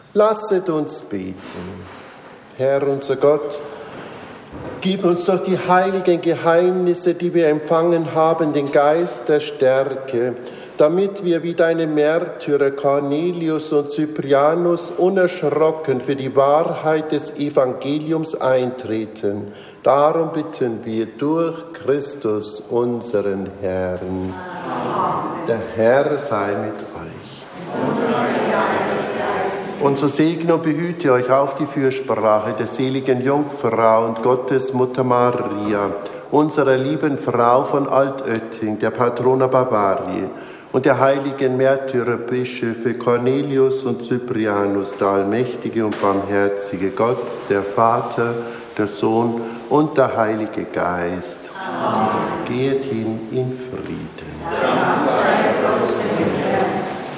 Lasset uns beten. Herr unser Gott, gib uns durch die heiligen Geheimnisse, die wir empfangen haben, den Geist der Stärke, damit wir wie deine Märtyrer Cornelius und Cyprianus unerschrocken für die Wahrheit des Evangeliums eintreten. Darum bitten wir durch Christus, unseren Herrn. Amen. Der Herr sei mit euch. Und so segne und behüte euch auf die Fürsprache der seligen Jungfrau und Gottesmutter Maria, unserer lieben Frau von Altötting, der Patrona Bavariae, und der heiligen Märtyrerbischöfe Cornelius und Cyprianus, der allmächtige und barmherzige Gott, der Vater, der Sohn und der Heilige Geist. Amen. Geht hin in Frieden.